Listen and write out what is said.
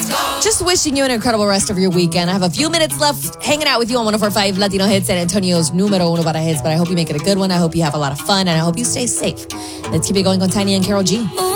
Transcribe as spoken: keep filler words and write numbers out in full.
Just wishing you an incredible rest of your weekend. I have a few minutes left hanging out with you on one oh four point five Latino Hits, San Antonio's numero uno para hits. But I hope you make it a good one. I hope you have a lot of fun, and I hope you stay safe. Let's keep it going on Tiny and Carol G.